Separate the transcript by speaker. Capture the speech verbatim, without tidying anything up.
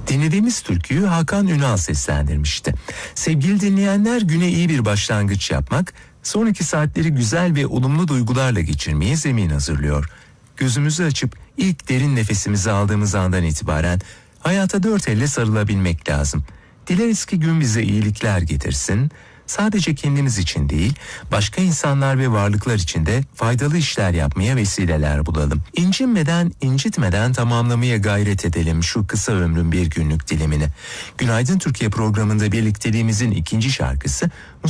Speaker 1: Dinlediğimiz türküyü Hakan Ünal seslendirmişti. Sevgili dinleyenler, güne iyi bir başlangıç yapmak, sonraki saatleri güzel ve olumlu duygularla geçirmeye zemin hazırlıyor. Gözümüzü açıp ilk derin nefesimizi aldığımız andan itibaren hayata dört elle sarılabilmek lazım. Dileriz ki gün bize iyilikler getirsin. Sadece kendimiz için değil, başka insanlar ve varlıklar için de faydalı işler yapmaya vesileler bulalım. İncinmeden, incitmeden tamamlamaya gayret edelim şu kısa ömrün bir günlük dilimini. Günaydın Türkiye programında birlikteliğimizin ikinci şarkısı